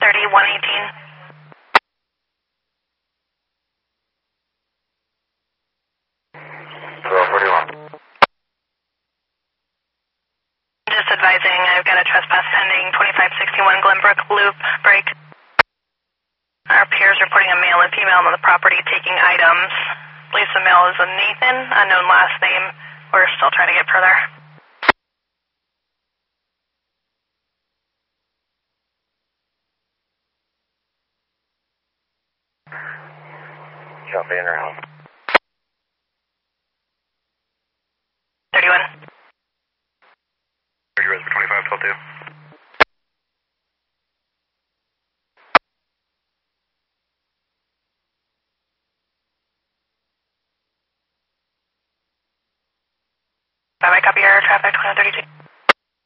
3118. Just advising, I've got a trespass pending, 2561 Glenbrook Loop break. Our peers reporting a male and female on the property taking items. Police the male is a Nathan, unknown last name. We're still trying to get further. Jump in or out. 31. 30 res for 25, 12 2.